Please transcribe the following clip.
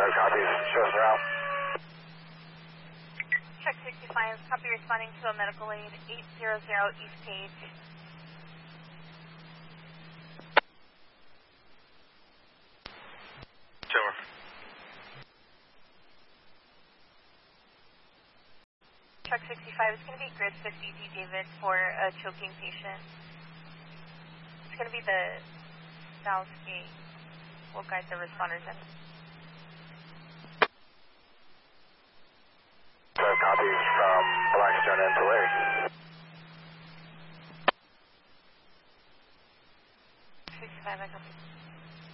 copies. Show us around. Check 65, copy responding to a medical aid, 800 East Page. Sure. Truck 65 is going to be grid 50 D David for a choking patient. It's going to be the south gate. We'll guide the responders in. Copies from Blackstone and Tulare. 65, I copy.